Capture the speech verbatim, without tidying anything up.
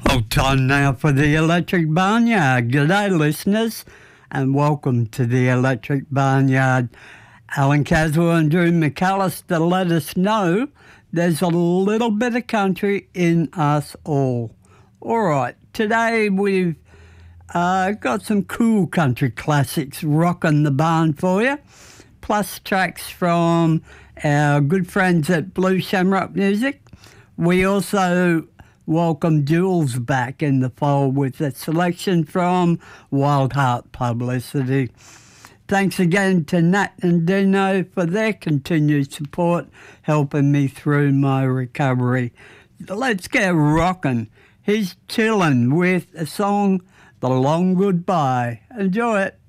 Well, time now for the Electric Barnyard. G'day, listeners, and welcome to the Electric Barnyard. Alan Caswell and Drew McAllister let us know there's a little bit of country in us all. All right, today we've uh, got some cool country classics rocking the barn for you, plus tracks from our good friends at Blue Shamrock Music. We also welcome Jules back in the fold with a selection from Wild Heart Publicity. Thanks again to Nat and Dino for their continued support, helping me through my recovery. Let's get rocking. He's chilling with a song, The Long Goodbye. Enjoy it.